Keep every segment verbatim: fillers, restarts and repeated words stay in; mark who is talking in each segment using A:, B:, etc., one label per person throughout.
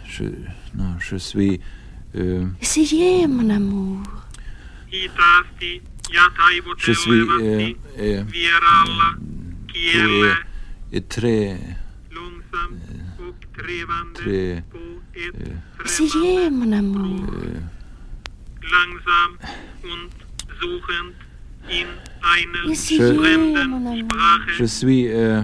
A: je, non, je suis... Euh,
B: Essayez, mon amour.
A: je suis... Euh, euh, euh, est très... Euh, très... Euh,
B: Essayez, mon amour.
A: euh,
B: Essayez,
A: je,
B: mon amour.
A: je suis... Euh,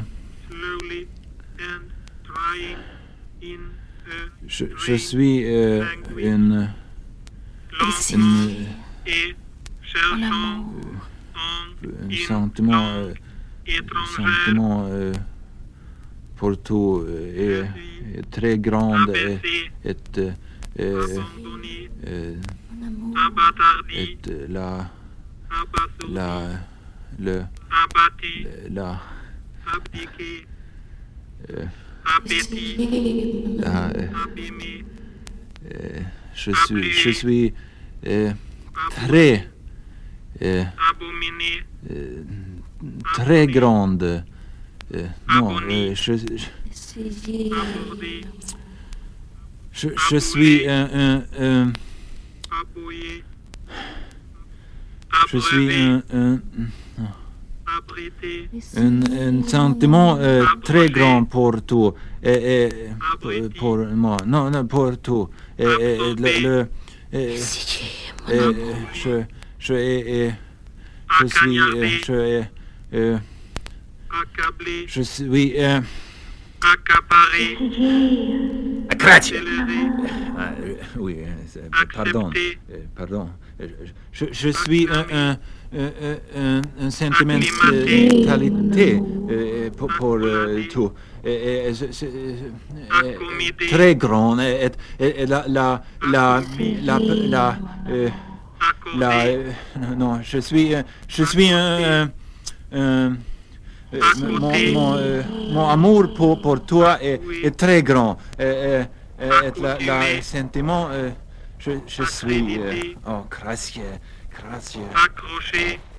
A: je, je suis euh, une...
B: Essayez,
A: une
B: mon amour.
A: un sentiment, euh, un sentiment euh, pour tout euh, est, est très grand et est, euh, euh,
B: Mon amour.
A: est la la le la euh,
B: Essayez, mon
A: la euh, euh, je suis je suis euh, très euh, euh, très grande euh, non euh, je, je
B: Essayez.
A: Je, je suis un, un, un je suis un, un, un, un sentiment euh, très grand pour tout et, et pour, pour moi non non pour tout et, et, et le, le et,
B: Essayez, mon
A: et,
B: amour.
A: je je et, et, je suis euh, je euh, je suis euh,
C: Accaparé.
A: Ah, euh, oui, euh, pardon, euh, pardon. Euh, Je, je suis un, un, un, un, un sentimentalité euh, pour, pour euh, tout. Et, et, je- je- euh, très grand. Et, et- et la, la, la, la, la, euh, la, euh, non, je suis, euh, je suis un, un- un- euh, mon, mon, euh, mon amour pour, pour toi est, est très grand. Et, et, et la, la sentiment, euh, je, je suis... euh, oh, gracieux, gracieux.
D: accroché